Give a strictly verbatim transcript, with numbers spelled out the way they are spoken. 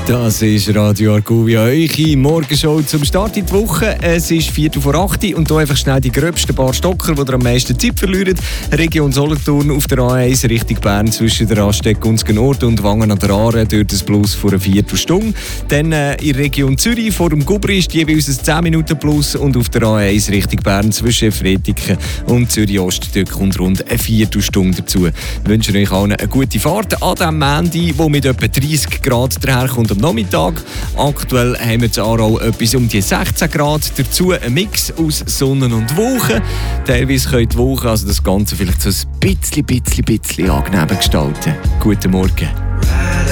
Das ist Radio Argovia, eure Morgenshow zum Start in die Woche. Es ist Viertel vor acht und hier einfach schnell die gröbsten paar Stocker, die ihr am meisten Zeit verlieren. Region Solothurn auf der A eins Richtung Bern zwischen der Raststätte Gunzgen-Nord und Wangen an der Aare durch das Plus vor einer Viertelstunde. Dann äh, in der Region Zürich vor dem Gubri ist jeweils ein zehn Minuten Plus und auf der A eins Richtung Bern zwischen Fretiken und Zürich-Ost kommt rund eine Viertelstunde dazu. Ich wünsche euch allen eine gute Fahrt an diesem Montag, wo mit etwa dreißig Grad daherkommt am Nachmittag. Aktuell haben wir in Aarau etwas um die sechzehn Grad. Dazu ein Mix aus Sonne und Wolken. Teilweise können die Wolken also das Ganze vielleicht so ein bisschen, bisschen, bisschen angenehmer gestalten. Guten Morgen.